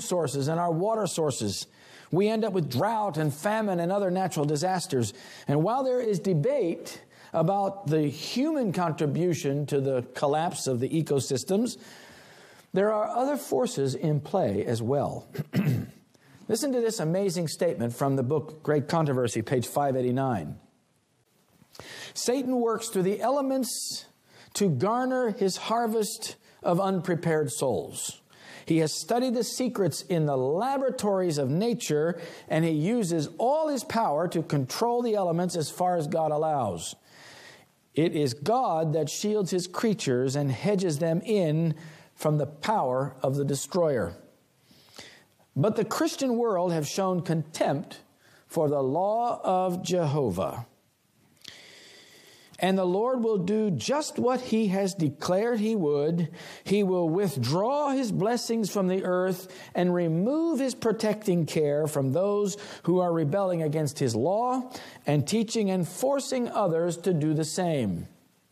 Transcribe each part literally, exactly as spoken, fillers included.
sources and our water sources. We end up with drought and famine and other natural disasters. And while there is debate about the human contribution to the collapse of the ecosystems, there are other forces in play as well. Listen to this amazing statement from the book Great Controversy, page five eighty-nine. Satan works through the elements to garner his harvest of unprepared souls. He has studied the secrets in the laboratories of nature, and he uses all his power to control the elements as far as God allows. It is God that shields his creatures and hedges them in from the power of the destroyer. But the Christian world have shown contempt for the law of Jehovah. And the Lord will do just what he has declared he would. He will withdraw his blessings from the earth and remove his protecting care from those who are rebelling against his law and teaching and forcing others to do the same.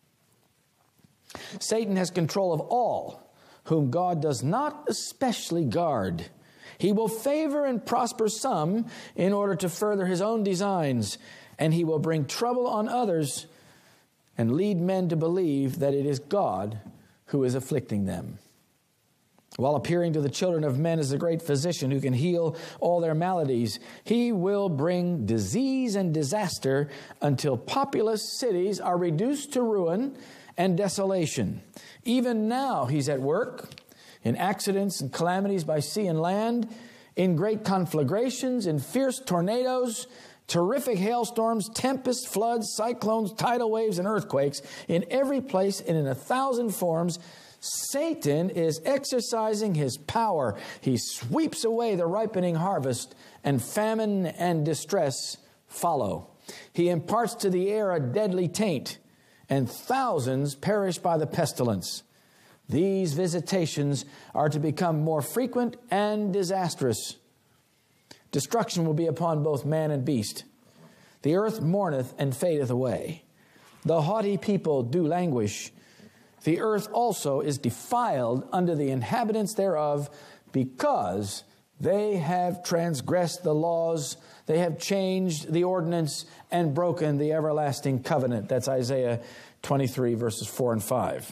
Satan has control of all whom God does not especially guard. He will favor and prosper some in order to further his own designs, and he will bring trouble on others and lead men to believe that it is God who is afflicting them. While appearing to the children of men as the great physician who can heal all their maladies, he will bring disease and disaster until populous cities are reduced to ruin and desolation. Even now he's at work in accidents and calamities by sea and land, in great conflagrations, in fierce tornadoes, terrific hailstorms, tempests, floods, cyclones, tidal waves, and earthquakes. In every place and in a thousand forms, Satan is exercising his power. He sweeps away the ripening harvest, and famine and distress follow. He imparts to the air a deadly taint, and thousands perish by the pestilence. These visitations are to become more frequent and disastrous. Destruction will be upon both man and beast. The earth mourneth and fadeth away. The haughty people do languish. The earth also is defiled under the inhabitants thereof, because they have transgressed the laws, they have changed the ordinance, and broken the everlasting covenant. That's Isaiah twenty-three, verses four and five.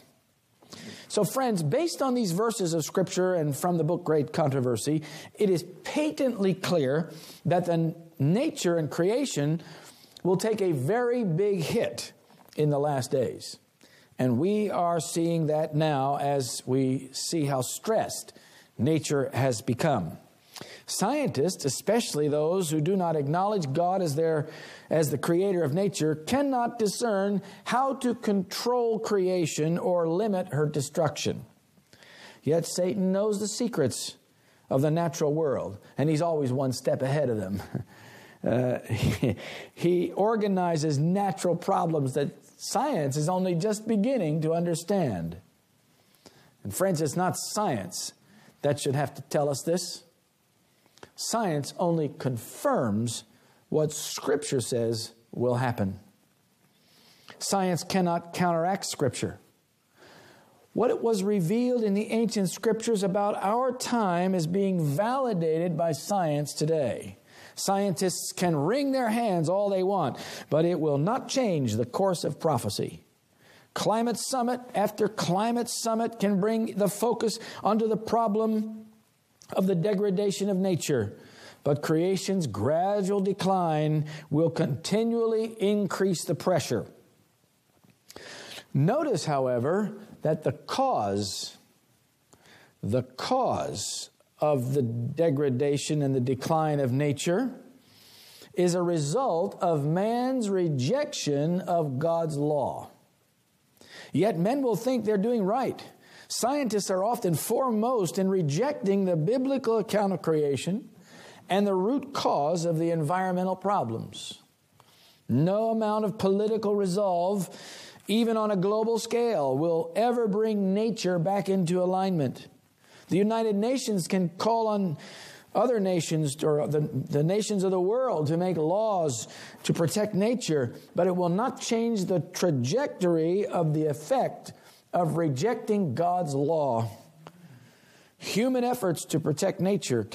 So friends, based on these verses of Scripture and from the book Great Controversy, it is patently clear that the nature and creation will take a very big hit in the last days. And we are seeing that now as we see how stressed nature has become. Scientists, especially those who do not acknowledge God as their as the creator of nature, cannot discern how to control creation or limit her destruction. Yet Satan knows the secrets of the natural world, and he's always one step ahead of them. Uh, he, he organizes natural problems that science is only just beginning to understand. And friends, it's not science that should have to tell us this. Science only confirms what Scripture says will happen. Science cannot counteract Scripture. What was revealed in the ancient Scriptures about our time is being validated by science today. Scientists can wring their hands all they want, but it will not change the course of prophecy. Climate summit after climate summit can bring the focus onto the problem of the degradation of nature, but creation's gradual decline will continually increase the pressure. Notice, however, that the cause, the cause of the degradation and the decline of nature is a result of man's rejection of God's law. Yet men will think they're doing right. Scientists are often foremost in rejecting the biblical account of creation and the root cause of the environmental problems. No amount of political resolve, even on a global scale, will ever bring nature back into alignment. The United Nations can call on other nations or the, the nations of the world to make laws to protect nature, but it will not change the trajectory of the effect of rejecting God's law. Human efforts to protect nature